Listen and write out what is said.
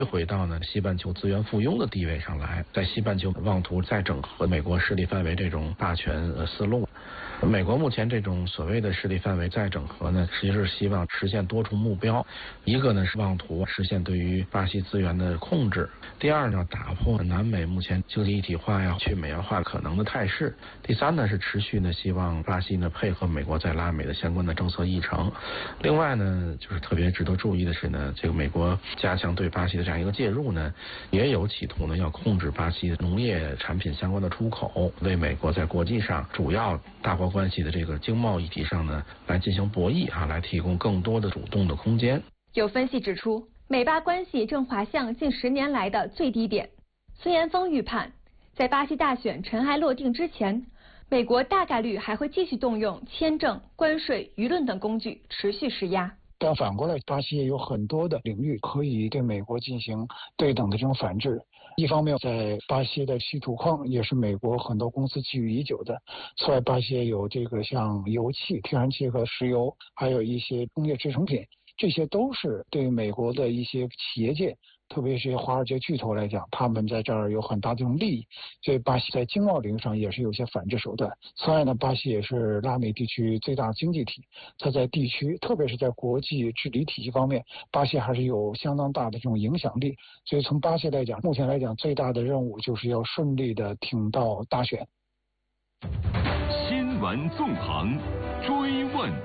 回到呢西半球资源附庸的地位上来，在西半球妄图再整合美国势力范围这种霸权思路。美国目前这种所谓的势力范围再整合呢，实际是希望实现多重目标。一个呢是妄图实现对于巴西资源的控制，第二呢打破南美目前经济一体化呀、去美元化可能的态势。第三呢是持续呢希望巴西呢配合美国在拉美的相关的政策议程。另外呢，就是特别值得注意的是呢，这个美国加强对巴西的这样一个介入呢，也有企图呢要控制巴西农业产品相关的出口，为美国在国际上主要大国关系的这个经贸议题上呢来进行博弈来提供更多的主动的空间。 有分析指出，美巴关系正滑向近10年来的最低点。孙延峰预判，在巴西大选尘埃落定之前，美国大概率还会继续动用签证、关税、舆论等工具持续施压。 但反过来，巴西也有很多的领域可以对美国进行对等的这种反制。一方面，在巴西的稀土矿也是美国很多公司觊觎已久的。此外，巴西也有这个像油气、天然气和石油，还有一些工业制成品，这些都是对美国的一些企业界，特别是华尔街巨头来讲，他们在这儿有很大的这种利益，所以巴西在经贸领域上也是有些反制手段。此外呢，巴西也是拉美地区最大经济体，它在地区，特别是在国际治理体系方面，巴西还是有相当大的这种影响力。所以从巴西来讲，目前来讲最大的任务就是要顺利的挺到大选。 新闻纵横，追问